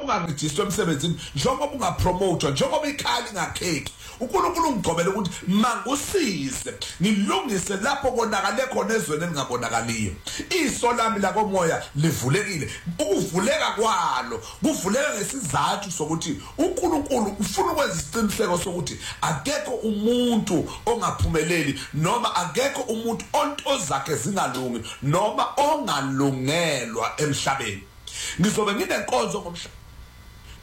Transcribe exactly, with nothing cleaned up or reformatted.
ungarejistwa emsebenzini, njengoba ungapromote, njengoba ikhali ngakheki, uNkulunkulu ungigcobela ukuthi mangusise ngilungise lapho konakale khona ezweni elingabonakaliyo. Iso lami la komoya livulekile. Ukuvuleka kwalo kuvuleka ngesizathu sokuthi uNkulunkulu ufuna ukwenza isiqiniseko sokuthi akekho umuntu ongaphumeleli noma akekho umuntu onto zakhe zingalungi noma ongalungelwa emhlabeni. Ngizobe nginenkonzo ngomhlaba